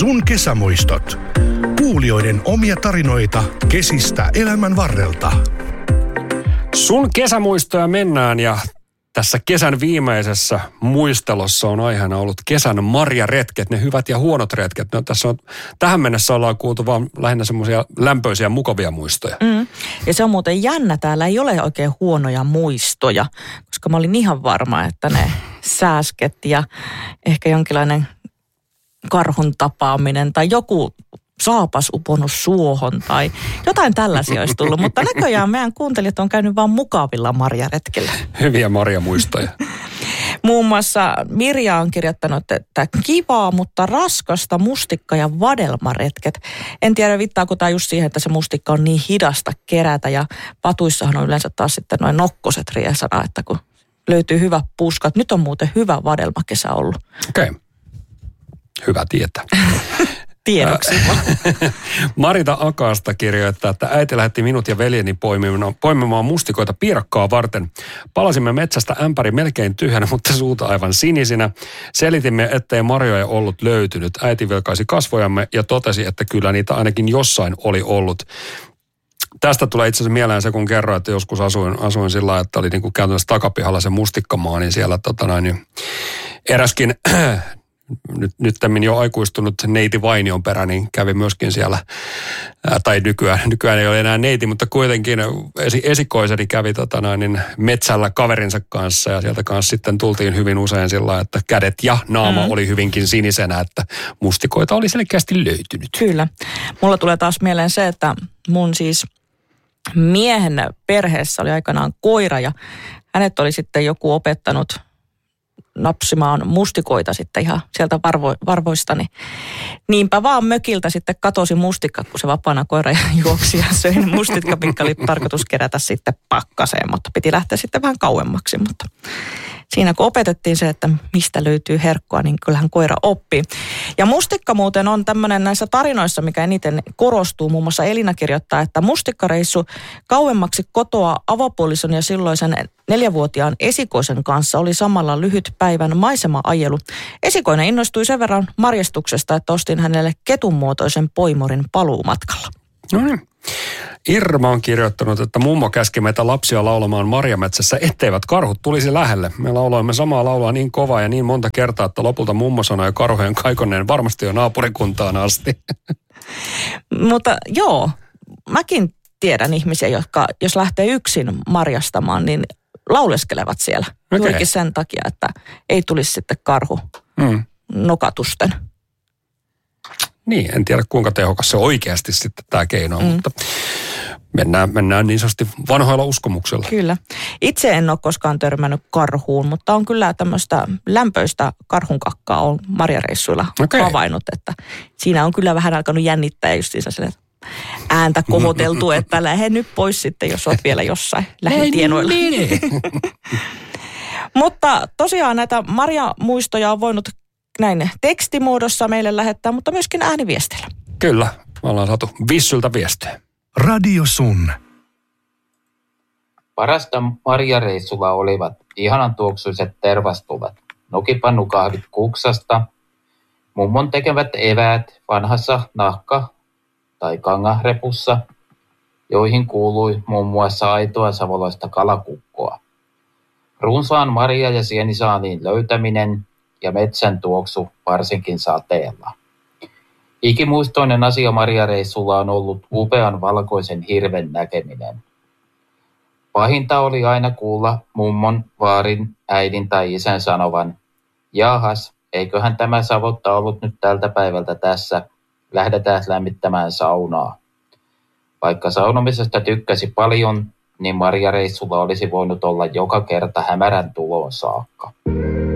Sun kesämuistot. Kuulijoiden omia tarinoita kesistä elämän varrelta. Sun kesämuistoja mennään ja tässä kesän viimeisessä muistelossa on aiheena ollut kesän marjaretket, ne hyvät ja huonot retket. No, tähän mennessä ollaan kuultu vaan lähinnä semmoisia lämpöisiä mukavia muistoja. Ja se on muuten jännä, täällä ei ole oikein huonoja muistoja, koska mä olin ihan varma, että ne sääsket ja ehkä jonkinlainen karhun tapaaminen tai joku saapas uponnut suohon tai jotain tällaisia olisi tullut. Mutta näköjään meidän kuuntelijat on käynyt vaan mukavilla marjaretkellä. Hyviä marjamuistoja. Muun muassa Mirja on kirjoittanut, että kivaa, mutta raskasta mustikka- ja vadelmaretket. En tiedä, viittaako tämä just siihen, että se mustikka on niin hidasta kerätä ja patuissahan on yleensä taas sitten noin nokkoset riesana, että kun löytyy hyvä puska. Nyt on muuten hyvä vadelmakesä ollut. Okei. Hyvä tietää. Tiedoksi. Marita Akasta kirjoittaa, että äiti lähetti minut ja veljeni poimimaan mustikoita piirakkaa varten. Palasimme metsästä ämpäri melkein tyhjänä, mutta suuta aivan sinisinä. Selitimme, ettei marjoja ollut löytynyt. Äiti vilkaisi kasvojamme ja totesi, että kyllä niitä ainakin jossain oli ollut. Tästä tulee itse asiassa mieleen se, kun kerroin, että joskus asuin sillä lailla, että oli niin kuin käytännössä takapihalla se mustikkamaa, niin siellä eräskin nyttemmin jo aikuistunut neiti Vainion perä, niin kävi myöskin siellä, tai nykyään ei ole enää neiti, mutta kuitenkin esikoiseni kävi metsällä kaverinsa kanssa ja sieltä kanssa sitten tultiin hyvin usein sillä, että kädet ja naama oli hyvinkin sinisenä, että mustikoita oli selkeästi löytynyt. Kyllä. Mulla tulee taas mieleen se, että mun siis miehen perheessä oli aikanaan koira ja hänet oli sitten joku opettanut napsimaan mustikoita sitten ihan sieltä varvoistani. Niinpä vaan mökiltä sitten katosi mustikka, kun se vapaana koira juoksi ja söi ne mustikka, mitkä oli tarkoitus kerätä sitten pakkaseen, mutta piti lähteä sitten vähän kauemmaksi. Mutta siinä kun opetettiin se, että mistä löytyy herkkoa, niin kyllähän koira oppii. Ja mustikka muuten on tämmöinen näissä tarinoissa, mikä eniten korostuu. Muun muassa Elina kirjoittaa, että mustikkareissu kauemmaksi kotoa avopuolison ja silloisen 4-vuotiaan esikoisen kanssa oli samalla lyhyt päivän maisema-ajelu. Esikoinen innostui sen verran marjastuksesta, että ostin hänelle ketunmuotoisen poimurin paluumatkalla. No niin. Irma on kirjoittanut, että mummo käski meitä lapsia laulamaan marjametsässä, etteivät karhut tulisi lähelle. Me lauloimme samaa laulua niin kovaa ja niin monta kertaa, että lopulta mummo sanoi karhujen kaikonneen varmasti jo naapurikuntaan asti. Mutta joo, mäkin tiedän ihmisiä, jotka jos lähtee yksin marjastamaan, niin lauleskelevat siellä. Okay. Juurikin sen takia, että ei tulisi sitten karhu nokatusten. Niin, en tiedä kuinka tehokas se oikeasti sitten tämä keino on, mutta mennään niin sanotusti vanhoilla uskomuksilla. Kyllä. Itse en ole koskaan törmännyt karhuun, mutta on kyllä tämmöistä lämpöistä karhunkakkaa on marjareissuilla havainnut, että siinä on kyllä vähän alkanut jännittää justiinsa sille ääntä kohoteltu, että lähde nyt pois sitten, jos olet vielä jossain lähitienoilla. Mutta tosiaan näitä marjamuistoja on voinut näin tekstimuodossa meille lähettää, mutta myöskin ääniviesteillä. Kyllä, me ollaan saatu Vissyltä viestejä. Radio Sun. Parasta marjareissulla olivat ihanan tuoksuiset tervastuvat, nokipannukahvit kuksasta, mummon tekevät eväät vanhassa nahka- tai kangarepussa, joihin kuului muun muassa aitoa savolaista kalakukkoa. Runsaan marja- ja sienisaaniin löytäminen ja metsän tuoksu varsinkin sateella. Ikimuistoinen asia marjareissulla on ollut upean valkoisen hirven näkeminen. Pahinta oli aina kuulla mummon, vaarin, äidin tai isän sanovan, jahas, eiköhän tämä savotta ollut nyt tältä päivältä tässä, lähdetään lämmittämään saunaa. Vaikka saunomisesta tykkäsi paljon, niin marjareissulla olisi voinut olla joka kerta hämärän tuloon saakka.